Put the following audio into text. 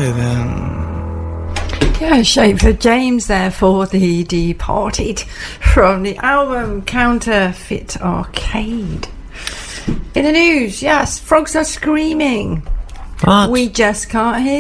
then. Yeah, shame for James there for The Departed from the album Counterfeit Arcade. In the news, yes, frogs are screaming. What? We just can't hear